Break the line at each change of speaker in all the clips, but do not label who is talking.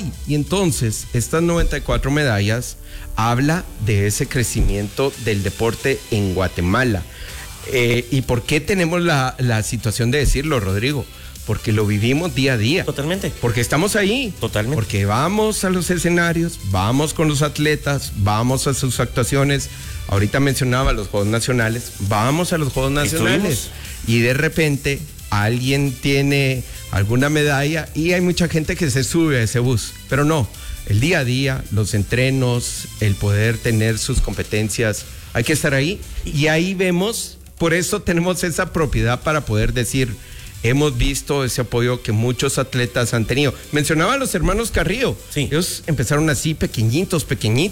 hay. Y entonces, estas 94 medallas habla de ese crecimiento del deporte en Guatemala. ¿Y por qué tenemos la situación de decirlo, Rodrigo? Porque lo vivimos día a día.
Totalmente.
Porque estamos ahí.
Totalmente.
Porque vamos a los escenarios, vamos con los atletas, vamos a sus actuaciones. Ahorita mencionaba los Juegos Nacionales, vamos a los Juegos Nacionales. Y de repente alguien tiene alguna medalla y hay mucha gente que se sube a ese bus. Pero no, el día a día, los entrenos, el poder tener sus competencias, hay que estar ahí. Y ahí vemos, por eso tenemos esa propiedad para poder decir... Hemos visto ese apoyo que muchos atletas han tenido. Mencionaba a los hermanos Carrillo.
Sí.
Ellos empezaron así pequeñitos.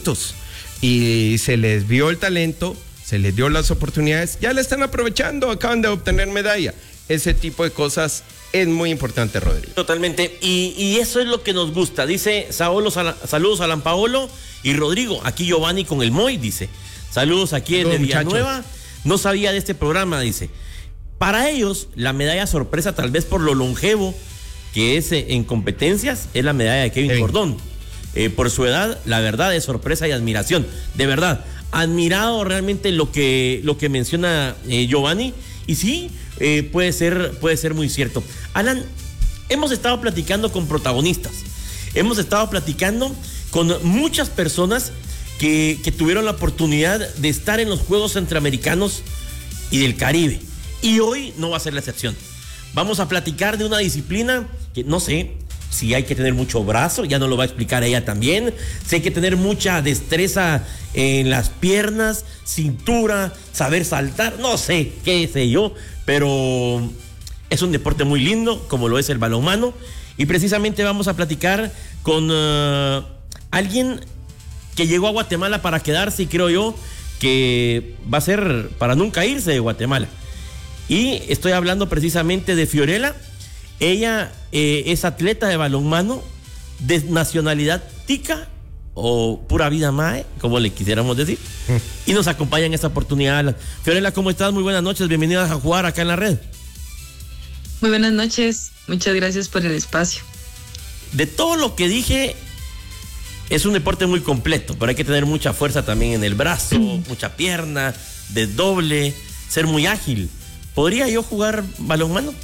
Y se les vio el talento, se les dio las oportunidades. Ya la están aprovechando, acaban de obtener medalla. Ese tipo de cosas es muy importante, Rodrigo.
Totalmente. Y eso es lo que nos gusta. Dice saludos a Alan Paolo y Rodrigo. Aquí Giovanni con el Moy, dice. Saludos aquí desde Villanueva. No sabía de este programa, dice. Para ellos, la medalla sorpresa, tal vez por lo longevo que es en competencias, es la medalla de Kevin Cordón. Por su edad, la verdad es sorpresa y admiración. De verdad, admirado realmente lo que menciona Giovanni. Y sí, puede ser muy cierto. Alan, hemos estado platicando con protagonistas. Hemos estado platicando con muchas personas que tuvieron la oportunidad de estar en los Juegos Centroamericanos y del Caribe. Y hoy no va a ser la excepción. Vamos a platicar de una disciplina que no sé si hay que tener mucho brazo, ya nos lo va a explicar ella también. Si hay que tener mucha destreza en las piernas, cintura, saber saltar, no sé, qué sé yo. Pero es un deporte muy lindo, como lo es el balonmano. Y precisamente vamos a platicar con alguien que llegó a Guatemala para quedarse y creo yo que va a ser para nunca irse de Guatemala. Y estoy hablando precisamente de Fiorella. Ella es atleta de balonmano de nacionalidad tica o pura vida mae, como le quisiéramos decir. Y nos acompaña en esta oportunidad. Fiorella, ¿cómo estás? Muy buenas noches, bienvenida a jugar acá en la red.
Muy buenas noches, muchas gracias por el espacio.
De todo lo que dije, es un deporte muy completo, pero hay que tener mucha fuerza también en el brazo, mucha pierna, desdoble, ser muy ágil. ¿Podría yo jugar balonmano?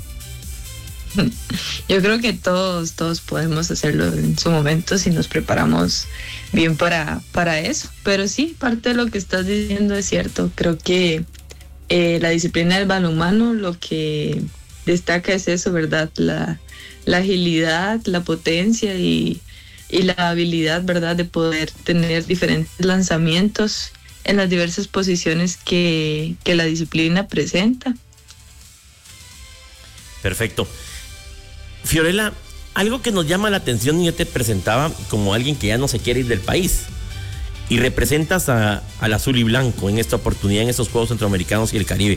Yo creo que todos podemos hacerlo en su momento si nos preparamos bien para eso. Pero sí, parte de lo que estás diciendo es cierto. Creo que la disciplina del balonmano lo que destaca es eso, ¿verdad? La agilidad, la potencia y la habilidad, ¿verdad? De poder tener diferentes lanzamientos en las diversas posiciones que la disciplina presenta.
Perfecto. Fiorella, algo que nos llama la atención, y yo te presentaba como alguien que ya no se quiere ir del país y representas al azul y blanco en esta oportunidad en estos Juegos Centroamericanos y el Caribe.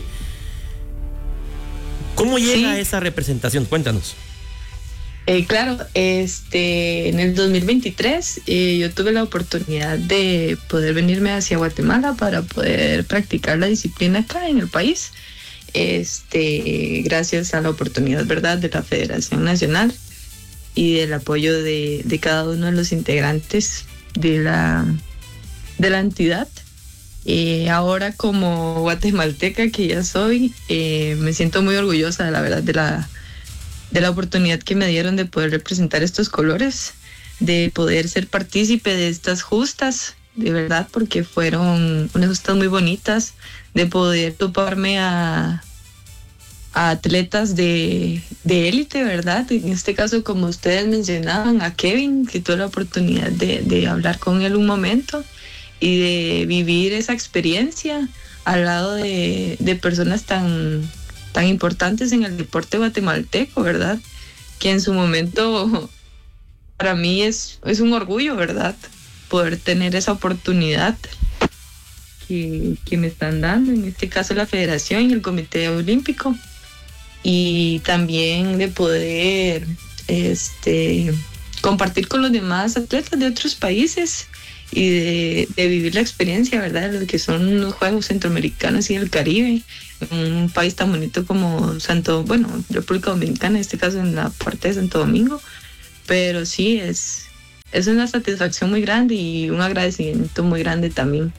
¿Cómo llega esa representación? Cuéntanos.
Claro, en el 2023 yo tuve la oportunidad de poder venirme hacia Guatemala para poder practicar la disciplina acá en el país. Gracias a la oportunidad, ¿verdad?, de la Federación Nacional y del apoyo de cada uno de los integrantes de la entidad. Ahora, como guatemalteca que ya soy, me siento muy orgullosa, la verdad, de la oportunidad que me dieron de poder representar estos colores, de poder ser partícipe de estas justas, de verdad, porque fueron unas justas muy bonitas, de poder toparme a atletas de élite, ¿verdad? En este caso, como ustedes mencionaban, a Kevin, que tuve la oportunidad de hablar con él un momento y de vivir esa experiencia al lado de personas tan importantes en el deporte guatemalteco, ¿verdad? Que en su momento para mí es un orgullo, ¿verdad? Poder tener esa oportunidad que me están dando, en este caso la Federación y el Comité Olímpico, y también de poder compartir con los demás atletas de otros países y de vivir la experiencia, ¿verdad?, de lo que son los Juegos Centroamericanos y el Caribe, un país tan bonito como República Dominicana, en este caso en la parte de Santo Domingo. Pero sí, es es una satisfacción muy grande y un agradecimiento muy grande también.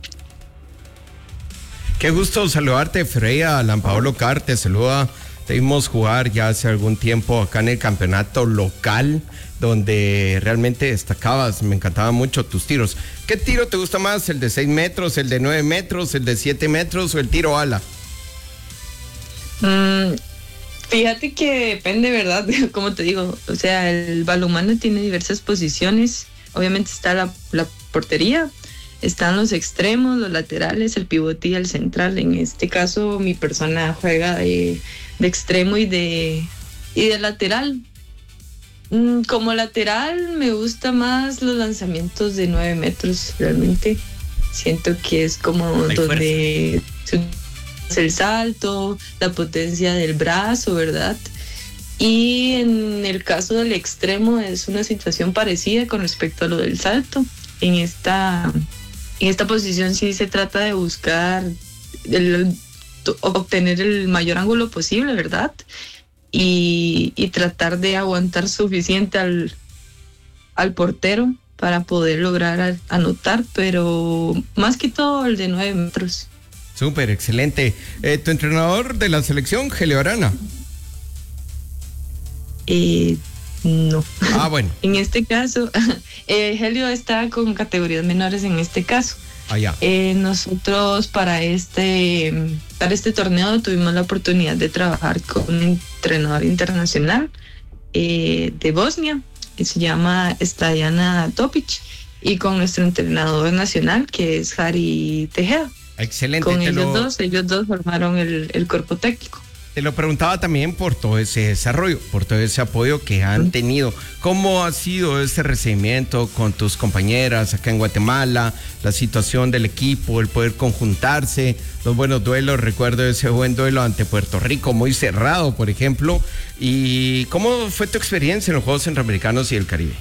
Qué gusto saludarte, Freya. Alan Paolo Carr te saluda. Te vimos jugar ya hace algún tiempo acá en el campeonato local, donde realmente destacabas. Me encantaban mucho tus tiros. ¿Qué tiro te gusta más? ¿El de 6 metros, el de 9 metros, el de 7 metros o el tiro ala?
Fíjate que depende, ¿verdad? Como te digo, o sea, el balonmano tiene diversas posiciones. Obviamente está la portería, están los extremos, los laterales, el pivote y el central. En este caso, mi persona juega de extremo y de lateral. Como lateral, me gusta más los lanzamientos de 9 metros, realmente. Siento que es como donde el salto, la potencia del brazo, ¿verdad? Y en el caso del extremo es una situación parecida con respecto a lo del salto. En esta posición sí se trata de buscar obtener el mayor ángulo posible, ¿verdad? Y tratar de aguantar suficiente al portero para poder lograr anotar, pero más que todo el de 9 metros.
Súper, excelente. ¿Tu entrenador de la selección, Helio Arana?
No.
Ah, bueno.
En este caso, Helio está con categorías menores en este caso.
Ya.
Nosotros para este torneo tuvimos la oportunidad de trabajar con un entrenador internacional de Bosnia, que se llama Stajana Topic, y con nuestro entrenador nacional, que es Hari Tejeda.
Excelente.
Con ellos dos formaron el cuerpo técnico.
Te lo preguntaba también por todo ese desarrollo, por todo ese apoyo que han tenido. ¿Cómo ha sido este recibimiento con tus compañeras acá en Guatemala? La situación del equipo, el poder conjuntarse, los buenos duelos. Recuerdo ese buen duelo ante Puerto Rico, muy cerrado, por ejemplo. ¿Y cómo fue tu experiencia en los Juegos Centroamericanos y el Caribe?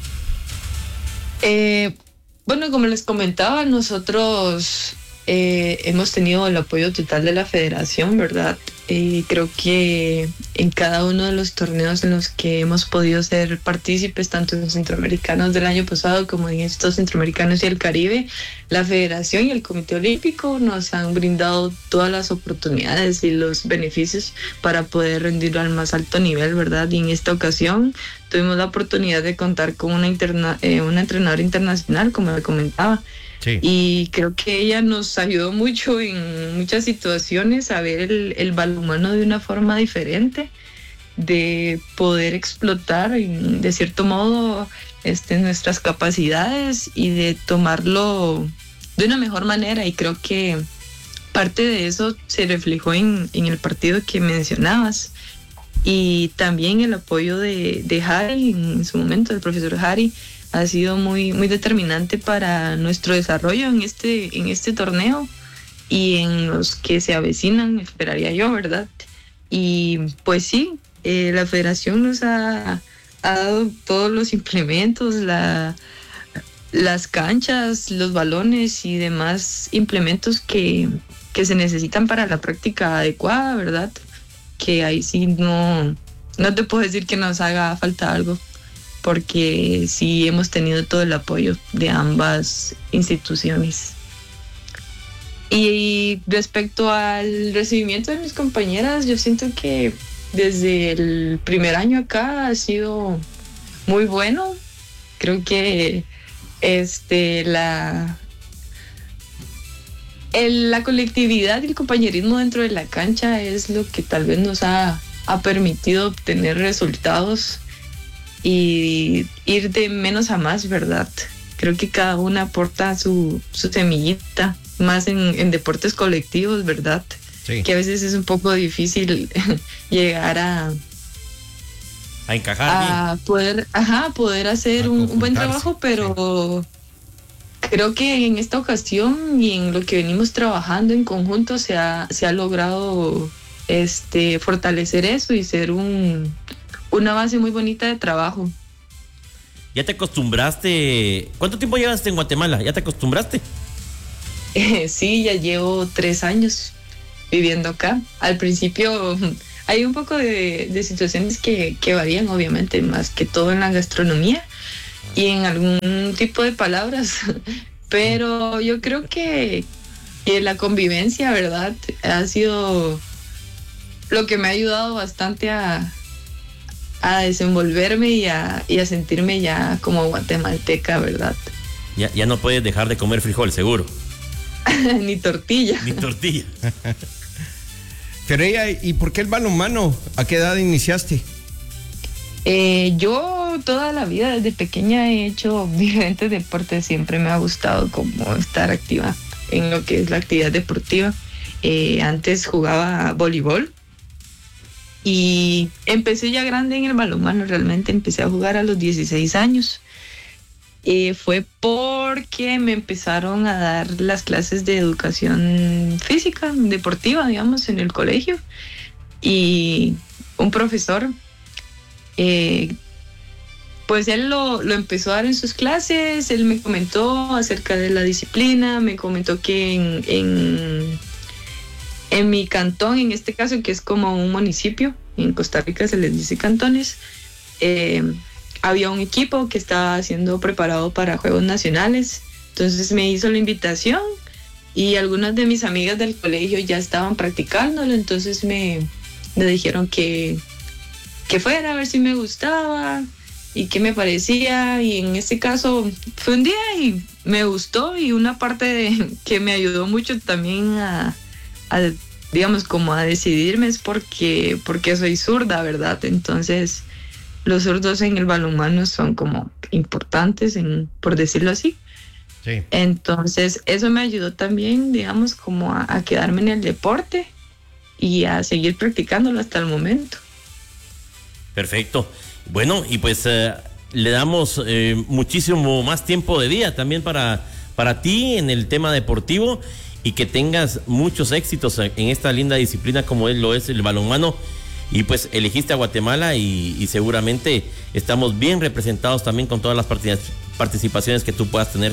Bueno, como les comentaba, nosotros hemos tenido el apoyo total de la federación, ¿verdad? Creo que en cada uno de los torneos en los que hemos podido ser partícipes, tanto en los centroamericanos del año pasado como en estos centroamericanos y el Caribe, la federación y el Comité Olímpico nos han brindado todas las oportunidades y los beneficios para poder rendirlo al más alto nivel, ¿verdad? Y en esta ocasión tuvimos la oportunidad de contar con una entrenadora internacional, como le comentaba. Sí. Y creo que ella nos ayudó mucho en muchas situaciones a ver el balonmano de una forma diferente, de poder explotar de cierto modo nuestras capacidades y de tomarlo de una mejor manera. Y creo que parte de eso se reflejó en el partido que mencionabas. Y también el apoyo de Hari en su momento, del profesor Hari, ha sido muy, muy determinante para nuestro desarrollo en este torneo y en los que se avecinan, esperaría yo, ¿verdad? Y pues sí, la federación nos ha dado todos los implementos, las canchas, los balones y demás implementos que se necesitan para la práctica adecuada, ¿verdad? Que ahí sí no te puedo decir que nos haga falta algo, porque sí hemos tenido todo el apoyo de ambas instituciones. Y respecto al recibimiento de mis compañeras, yo siento que desde el primer año acá ha sido muy bueno. Creo que la colectividad y el compañerismo dentro de la cancha es lo que tal vez nos ha permitido obtener resultados y ir de menos a más, ¿verdad? Creo que cada una aporta su semillita, más en deportes colectivos, ¿verdad? Sí. Que a veces es un poco difícil llegar a
encajar
bien. Poder hacer un buen trabajo, pero creo que en esta ocasión y en lo que venimos trabajando en conjunto se ha logrado fortalecer eso y ser una base muy bonita de trabajo.
¿Ya te acostumbraste? ¿Cuánto tiempo llevas en Guatemala? ¿Ya te acostumbraste?
Sí, ya llevo 3 años viviendo acá. Al principio hay un poco de situaciones que varían, obviamente, más que todo en la gastronomía. y en algún tipo de palabras, pero yo creo que la convivencia, ¿verdad? Ha sido lo que me ha ayudado bastante a desenvolverme y a sentirme ya como guatemalteca, ¿verdad?
Ya no puedes dejar de comer frijol, seguro.
Ni tortilla.
Ni tortilla.
Fiorella, ¿y por qué el balonmano? ¿A qué edad iniciaste?
Yo toda la vida, desde pequeña, he hecho diferentes deportes. Siempre me ha gustado como estar activa en lo que es la actividad deportiva. Antes jugaba voleibol y empecé ya grande en el balonmano. Realmente empecé a jugar a los 16 años. Fue porque me empezaron a dar las clases de educación física, deportiva, digamos, en el colegio. Y un profesor, pues él lo empezó a dar en sus clases. Él me comentó acerca de la disciplina, me comentó que en mi cantón, en este caso, que es como un municipio, en Costa Rica se les dice cantones, había un equipo que estaba siendo preparado para Juegos Nacionales. Entonces me hizo la invitación y algunas de mis amigas del colegio ya estaban practicándolo. Entonces me dijeron que fuera a ver si me gustaba y qué me parecía. Y en este caso fue un día y me gustó, y una parte que me ayudó mucho también a digamos, como a decidirme es porque soy zurda, ¿verdad? Entonces los zurdos en el balonmano son como importantes, por decirlo así.
Sí.
Entonces eso me ayudó también, digamos, como a quedarme en el deporte y a seguir practicándolo hasta el momento.
Perfecto. Bueno, y pues le damos muchísimo más tiempo de día también para ti en el tema deportivo, y que tengas muchos éxitos en esta linda disciplina como lo es el balonmano. Y pues elegiste a Guatemala y seguramente estamos bien representados también con todas las participaciones que tú puedas tener.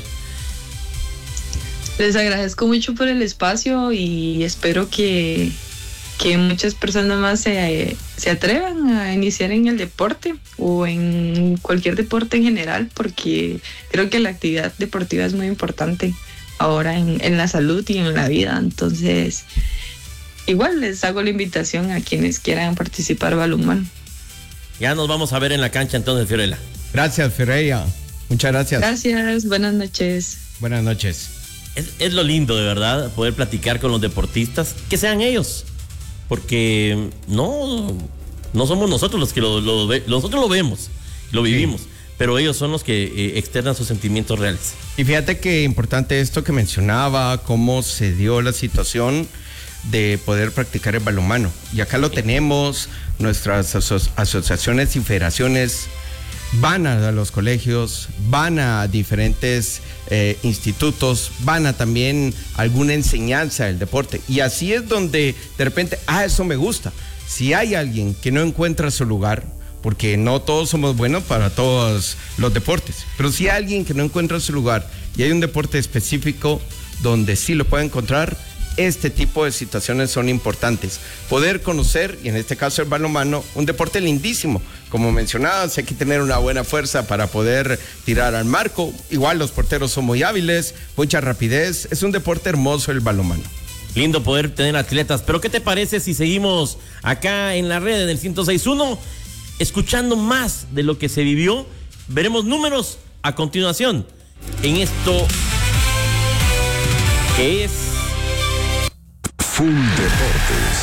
Les agradezco mucho por el espacio y espero que muchas personas más se atrevan a iniciar en el deporte o en cualquier deporte en general, porque creo que la actividad deportiva es muy importante ahora en la salud y en la vida. Entonces, igual les hago la invitación a quienes quieran participar balonmano.
Ya nos vamos a ver en la cancha entonces, Fiorella.
Gracias, Fiorella. Muchas gracias.
Gracias, buenas noches.
Buenas noches.
Es lo lindo, de verdad, poder platicar con los deportistas, que sean ellos, porque no somos nosotros los que nosotros lo vemos, lo vivimos. Sí. Pero ellos son los que externan sus sentimientos reales.
Y fíjate que importante esto que mencionaba, cómo se dio la situación de poder practicar el balonmano. Y acá lo tenemos, nuestras asociaciones y federaciones van a los colegios, van a diferentes institutos, van a también alguna enseñanza del deporte. Y así es donde de repente, eso me gusta. Si hay alguien que no encuentra su lugar, porque no todos somos buenos para todos los deportes, pero si hay alguien que no encuentra su lugar y hay un deporte específico donde sí lo puede encontrar, este tipo de situaciones son importantes. Poder conocer, y en este caso el balonmano, un deporte lindísimo. Como mencionabas, hay que tener una buena fuerza para poder tirar al marco. Igual los porteros son muy hábiles, mucha rapidez. Es un deporte hermoso el balonmano.
Lindo poder tener atletas. Pero ¿qué te parece si seguimos acá en la red del 106.1? Escuchando más de lo que se vivió. Veremos números a continuación en esto que es
Full Deportes.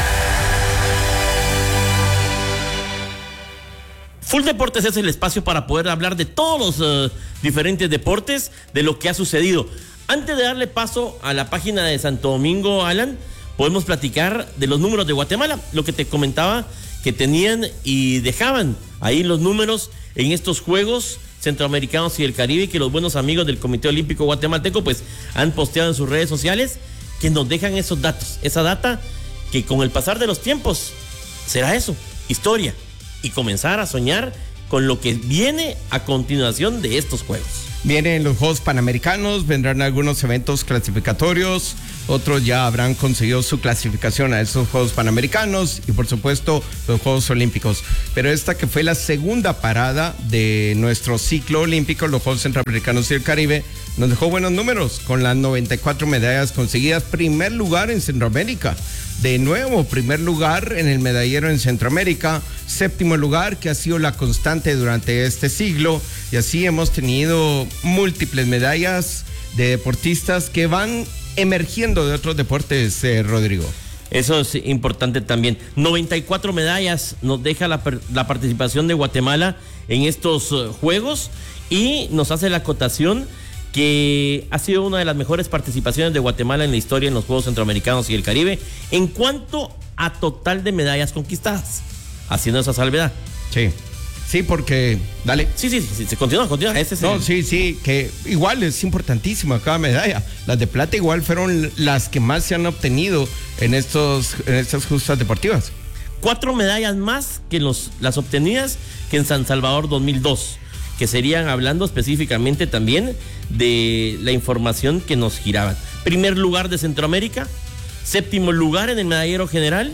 Full Deportes es el espacio para poder hablar de todos los diferentes deportes, de lo que ha sucedido. Antes de darle paso a la página de Santo Domingo, Alan, podemos platicar de los números de Guatemala, lo que te comentaba, que tenían y dejaban ahí los números en estos Juegos Centroamericanos y del Caribe, que los buenos amigos del Comité Olímpico Guatemalteco pues han posteado en sus redes sociales, que nos dejan esos datos, esa data que con el pasar de los tiempos será eso, historia, y comenzar a soñar con lo que viene a continuación de estos Juegos.
Vienen los Juegos Panamericanos, vendrán algunos eventos clasificatorios, otros ya habrán conseguido su clasificación a esos Juegos Panamericanos y por supuesto los Juegos Olímpicos. Pero esta que fue la segunda parada de nuestro ciclo olímpico, los Juegos Centroamericanos y el Caribe, nos dejó buenos números con las 94 medallas conseguidas, primer lugar en Centroamérica. De nuevo, primer lugar en el medallero en Centroamérica, séptimo lugar que ha sido la constante durante este siglo y así hemos tenido múltiples medallas de deportistas que van emergiendo de otros deportes, Rodrigo.
Eso es importante también. 94 medallas nos deja la participación de Guatemala en estos Juegos y nos hace la acotación que ha sido una de las mejores participaciones de Guatemala en la historia en los Juegos Centroamericanos y el Caribe en cuanto a total de medallas conquistadas, haciendo esa salvedad.
Sí, porque, dale.
Sí, continúa.
Sí, que igual es importantísima cada medalla. Las de plata igual fueron las que más se han obtenido en estas justas deportivas.
4 medallas más que las obtenidas que en San Salvador 2002. Que serían hablando específicamente también de la información que nos giraban. Primer lugar de Centroamérica, séptimo lugar en el medallero general,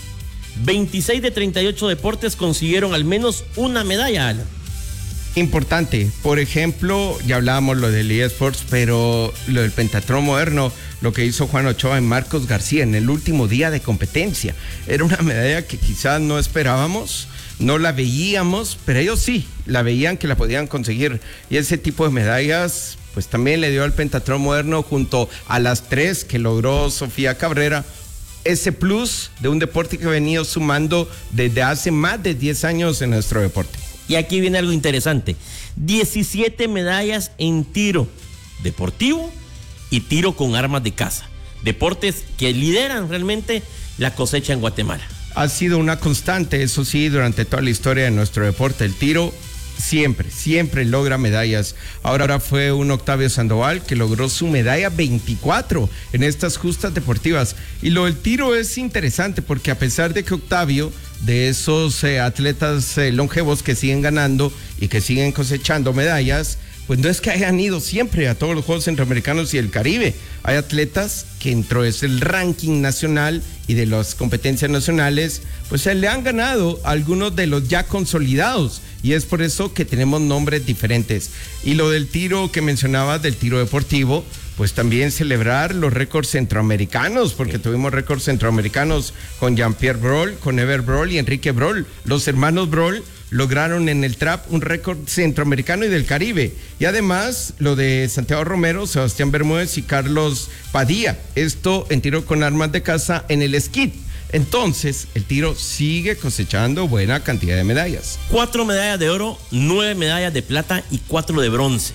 26 de 38 deportes consiguieron al menos una medalla, Alan.
Importante, por ejemplo, ya hablábamos lo del eSports, pero lo del pentatlón moderno, lo que hizo Juan Ochoa y Marcos García en el último día de competencia, era una medalla que quizás no esperábamos, no la veíamos, pero ellos sí, la veían que la podían conseguir. Y ese tipo de medallas, pues también le dio al pentatlón moderno junto a las 3 que logró Sofía Cabrera, ese plus de un deporte que ha venido sumando desde hace más de 10 años en nuestro deporte.
Y aquí viene algo interesante, 17 medallas en tiro deportivo y tiro con armas de caza, deportes que lideran realmente la cosecha en Guatemala.
Ha sido una constante, eso sí, durante toda la historia de nuestro deporte. El tiro siempre logra medallas. Ahora fue un Octavio Sandoval que logró su medalla 24 en estas justas deportivas. Y lo del tiro es interesante porque a pesar de que Octavio, de esos atletas longevos que siguen ganando y que siguen cosechando medallas, pues no es que hayan ido siempre a todos los Juegos Centroamericanos y el Caribe. Hay atletas que dentro de el ranking nacional y de las competencias nacionales, pues se le han ganado algunos de los ya consolidados. Y es por eso que tenemos nombres diferentes. Y lo del tiro que mencionabas, del tiro deportivo, pues también celebrar los récords centroamericanos, porque tuvimos récords centroamericanos con Jean-Pierre Brol, con Ever Brol y Enrique Brol. Los hermanos Brol lograron en el trap un récord centroamericano y del Caribe. Y además lo de Santiago Romero, Sebastián Bermúdez y Carlos Padilla. Esto en tiro con armas de caza en el esquí. Entonces, el tiro sigue cosechando buena cantidad de medallas.
4 medallas de oro, 9 medallas de plata y 4 de bronce.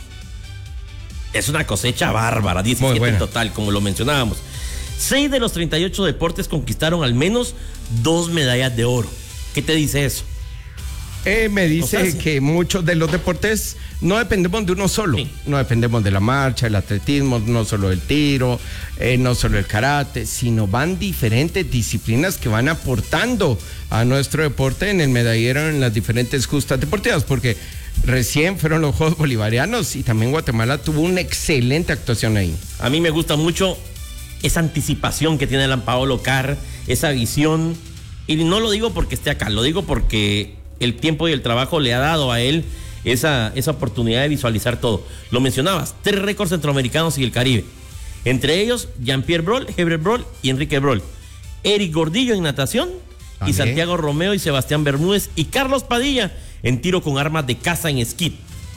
Es una cosecha bárbara, 17 en total, como lo mencionábamos. 6 de los 38 deportes conquistaron al menos 2 medallas de oro. ¿Qué te dice eso?
Me dice que muchos de los deportes no dependemos de uno solo. Sí. No dependemos de la marcha, el atletismo, no solo del tiro, no solo el karate, sino van diferentes disciplinas que van aportando a nuestro deporte en el medallero en las diferentes justas deportivas, porque recién fueron los Juegos Bolivarianos y también Guatemala tuvo una excelente actuación ahí.
A mí me gusta mucho esa anticipación que tiene Alan Paolo Carr, esa visión, y no lo digo porque esté acá, lo digo porque el tiempo y el trabajo le ha dado a él esa oportunidad de visualizar todo. Lo mencionabas, 3 récords centroamericanos y el Caribe. Entre ellos, Jean-Pierre Brol, Heber Brol y Enrique Brol. Eric Gordillo en natación, y Santiago Romeo y Sebastián Bermúdez y Carlos Padilla en tiro con armas de caza en esquí.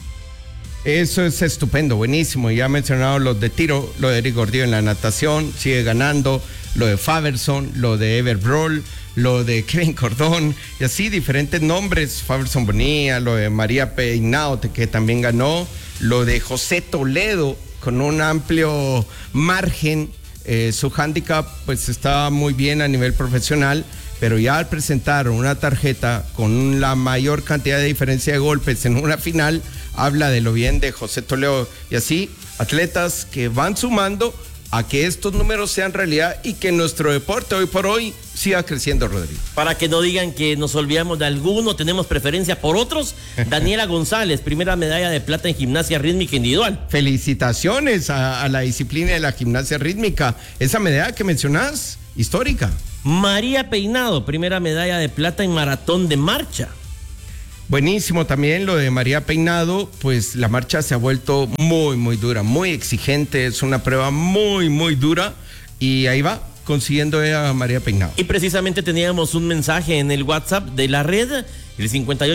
Eso es estupendo, buenísimo. Ya he mencionado los de tiro, lo de Eric Gordillo en la natación, sigue ganando, lo de Faberson, lo de Ever Brol, lo de Kevin Cordón, y así diferentes nombres, Faberson Bonilla, lo de María Peinado, que también ganó, lo de José Toledo, con un amplio margen, su handicap pues estaba muy bien a nivel profesional, pero ya al presentar una tarjeta con la mayor cantidad de diferencia de golpes en una final, habla de lo bien de José Toledo, y así atletas que van sumando a que estos números sean realidad y que nuestro deporte hoy por hoy siga creciendo, Rodrigo.
Para que no digan que nos olvidamos de alguno, tenemos preferencia por otros. Daniela González, primera medalla de plata en gimnasia rítmica individual.
Felicitaciones a la disciplina de la gimnasia rítmica. Esa medalla que mencionás, histórica.
María Peinado, primera medalla de plata en maratón de marcha.
Buenísimo también lo de María Peinado, pues la marcha se ha vuelto muy, muy dura, muy exigente, es una prueba muy, muy dura y ahí va, consiguiendo a María Peinado.
Y precisamente teníamos un mensaje en el WhatsApp de la red, el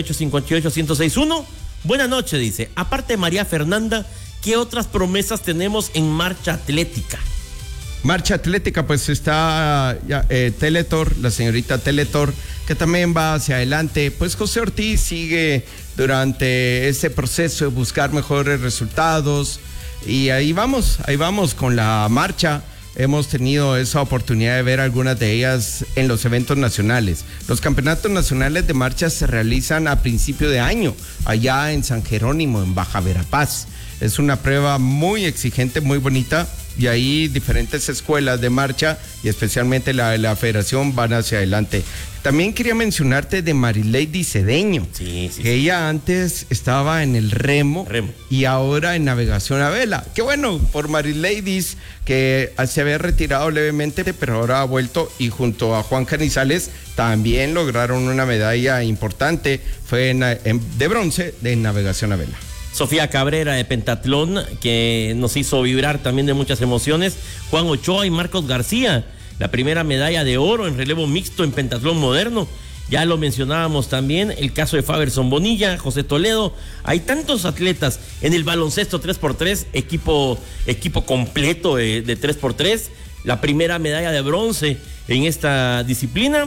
5858-1061. Buenas noches, dice, aparte de María Fernanda, ¿qué otras promesas tenemos en marcha atlética?
Marcha atlética, pues está Teletor, la señorita Teletor, que también va hacia adelante. Pues José Ortiz sigue durante ese proceso de buscar mejores resultados y ahí vamos con la marcha. Hemos tenido esa oportunidad de ver algunas de ellas en los eventos nacionales. Los campeonatos nacionales de marcha se realizan a principio de año, allá en San Jerónimo, en Baja Verapaz. Es una prueba muy exigente, muy bonita, y ahí diferentes escuelas de marcha y especialmente la federación van hacia adelante. También quería mencionarte de Marilady Cedeño, que ella antes estaba en el remo y ahora en navegación a vela. Qué bueno por Marilady, que se había retirado levemente, pero ahora ha vuelto, y junto a Juan Canizales también lograron una medalla importante, fue de bronce de navegación a vela.
Sofía Cabrera de pentatlón, que nos hizo vibrar también de muchas emociones. Juan Ochoa y Marcos García, la primera medalla de oro en relevo mixto en pentatlón moderno. Ya lo mencionábamos también, el caso de Faberson Bonilla, José Toledo. Hay tantos atletas en el baloncesto 3x3, equipo completo de 3x3. La primera medalla de bronce en esta disciplina.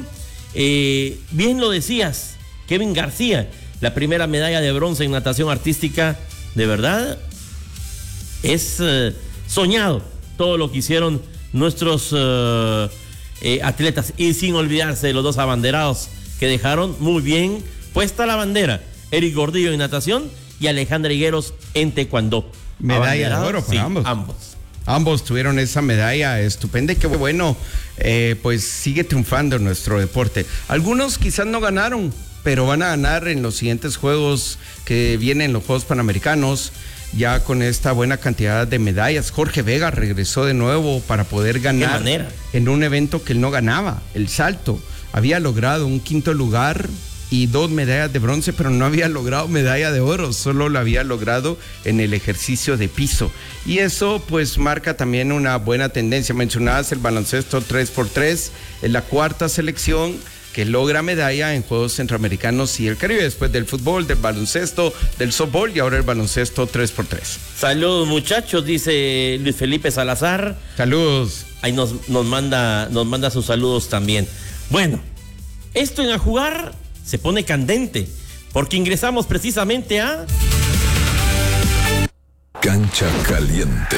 Bien lo decías, Kevin García, la primera medalla de bronce en natación artística. De verdad, es soñado todo lo que hicieron nuestros atletas. Y sin olvidarse de los dos abanderados que dejaron muy bien puesta la bandera. Eric Gordillo en natación y Alejandra Higueros en taekwondo.
Medalla de oro para ambos. Ambos tuvieron esa medalla estupenda y qué bueno, pues sigue triunfando nuestro deporte. Algunos quizás no ganaron, pero van a ganar en los siguientes juegos que vienen, los Juegos Panamericanos, ya con esta buena cantidad de medallas. Jorge Vega regresó de nuevo para poder ganar en un evento que él no ganaba, el salto. Había logrado un 5º lugar y 2 medallas de bronce, pero no había logrado medalla de oro, solo lo había logrado en el ejercicio de piso. Y eso pues marca también una buena tendencia. Mencionabas el baloncesto 3x3, es la 4ª selección que logra medalla en Juegos Centroamericanos y el Caribe, después del fútbol, del baloncesto, del softball y ahora el baloncesto 3x3.
Saludos muchachos, dice Luis Felipe Salazar.
Saludos.
Ahí nos manda sus saludos también. Bueno, esto en A Jugar se pone candente, porque ingresamos precisamente a
Cancha Caliente.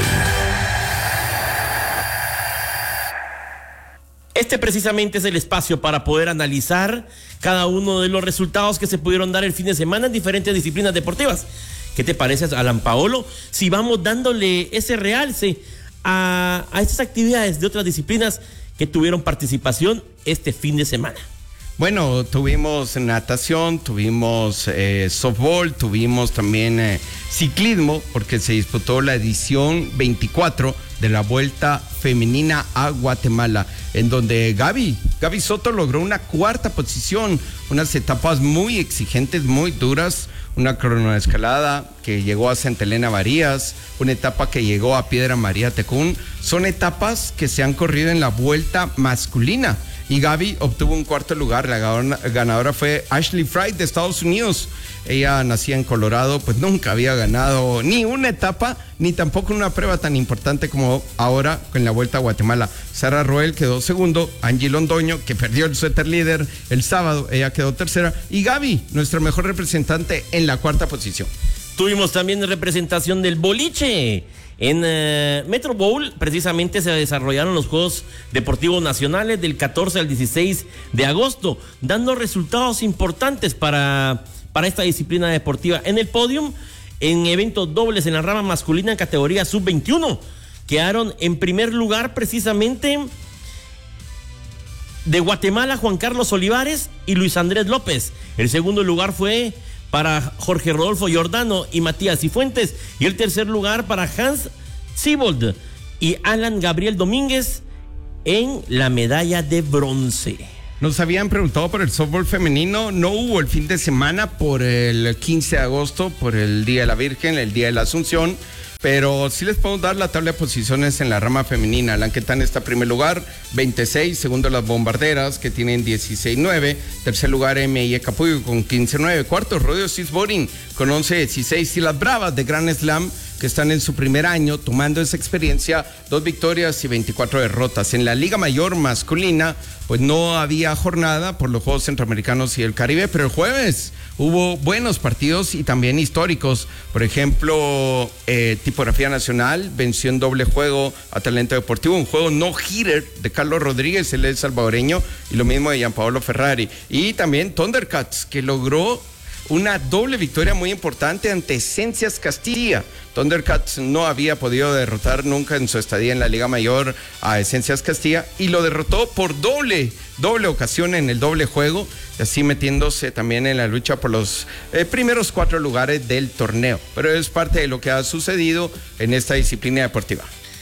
Este precisamente es el espacio para poder analizar cada uno de los resultados que se pudieron dar el fin de semana en diferentes disciplinas deportivas. ¿Qué te parece, Alan Paolo? Si vamos dándole ese realce a estas actividades de otras disciplinas que tuvieron participación este fin de semana.
Bueno, tuvimos natación, tuvimos softball, tuvimos también ciclismo, porque se disputó la edición 24 de la Vuelta Femenina a Guatemala, en donde Gaby Soto logró una 4ª posición, unas etapas muy exigentes, muy duras, una cronoescalada que llegó a Santa Elena Varías, una etapa que llegó a Piedra María Tecún. Son etapas que se han corrido en la vuelta masculina. Y Gaby obtuvo un 4º lugar. La ganadora fue Ashley Fry de Estados Unidos. Ella nacía en Colorado, pues nunca había ganado ni una etapa, ni tampoco una prueba tan importante como ahora con la Vuelta a Guatemala. Sara Roel quedó segundo, Angie Londoño, que perdió el suéter líder el sábado, ella quedó tercera, y Gaby, nuestra mejor representante, en la 4ª posición.
Tuvimos también representación del boliche. En Metro Bowl precisamente se desarrollaron los Juegos Deportivos Nacionales del 14 al 16 de agosto, dando resultados importantes para esta disciplina deportiva. En el podium, en eventos dobles en la rama masculina en categoría sub-21, quedaron en primer lugar precisamente de Guatemala, Juan Carlos Olivares y Luis Andrés López. El segundo lugar fue para Jorge Rodolfo Giordano y Matías Cifuentes, y el tercer lugar para Hans Siebold y Alan Gabriel Domínguez en la medalla de bronce.
Nos habían preguntado por el softball femenino. No hubo el fin de semana por el 15 de agosto, por el Día de la Virgen, el Día de la Asunción. Pero sí les podemos dar la tabla de posiciones en la rama femenina. Lanquetán está en primer lugar, 26. Segundo, las Bombarderas, que tienen 16-9. Tercer lugar, M.I. Capullo con 15-9. Cuarto, Rodeo Sisboring con 11-16. Y las Bravas de Grand Slam, que están en su primer año, tomando esa experiencia, 2 victorias y 24 derrotas. En la Liga Mayor masculina, pues no había jornada por los Juegos Centroamericanos y el Caribe, pero el jueves hubo buenos partidos y también históricos. Por ejemplo, Tipografía Nacional venció en doble juego a Talento Deportivo, un juego no-hitter de Carlos Rodríguez, él es salvadoreño, y lo mismo de Gianpaolo Ferrari. Y también Thundercats, que logró una doble victoria muy importante ante Esencias Castilla. Thundercats no había podido derrotar nunca en su estadía en la Liga Mayor a Esencias Castilla y lo derrotó por doble ocasión en el doble juego, así metiéndose también en la lucha por los primeros 4 lugares del torneo. Pero es parte de lo que ha sucedido en esta disciplina deportiva.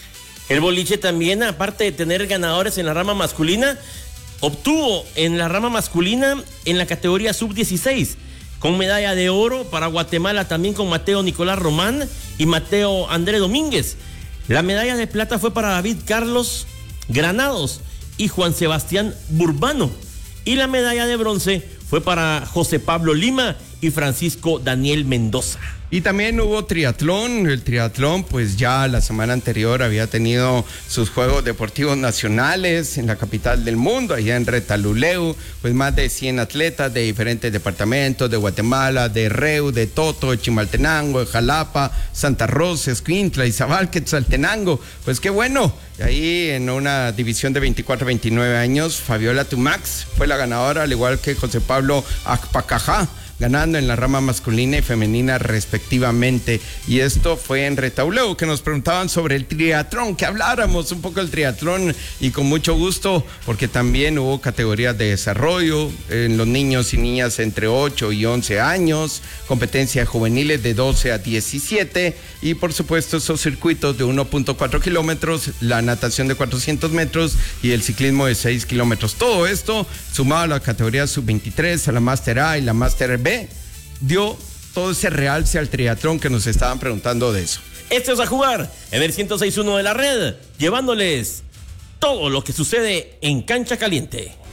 El boliche también, aparte de tener ganadores en la rama masculina, obtuvo en la rama masculina en la categoría sub-16 con medalla de oro para Guatemala, también con Mateo Nicolás Román y Mateo André Domínguez. La medalla de plata fue para David Carlos Granados y Juan Sebastián Burbano, y la medalla de bronce fue para José Pablo Lima y Francisco Daniel Mendoza.
Y también hubo triatlón. El triatlón, pues ya la semana anterior había tenido sus Juegos Deportivos Nacionales en la capital del mundo, allá en Retaluleu, pues más de 100 atletas de diferentes departamentos, de Guatemala, de Reu, de Toto, de Chimaltenango, de Jalapa, Santa Rosa, Escuintla, Izabal, Quetzaltenango. Pues qué bueno. Ahí en una división de 24-29 años, Fabiola Tumax fue la ganadora, al igual que José Pablo Akpacajá, ganando en la rama masculina y femenina respectivamente. Y esto fue en Retauleu, que nos preguntaban sobre el triatlón, que habláramos un poco del triatlón, y con mucho gusto, porque también hubo categorías de desarrollo en los niños y niñas entre 8 y 11 años, competencias juveniles de 12 a 17, y por supuesto esos circuitos de 1.4 kilómetros, la natación de 400 metros y el ciclismo de 6 kilómetros. Todo esto sumado a la categoría sub-23, a la Máster A y la Máster B, dio todo ese realce al triatlón que nos estaban preguntando de eso.
Esto es A Jugar en el 106.1 de la red, llevándoles todo lo que sucede en Cancha Caliente.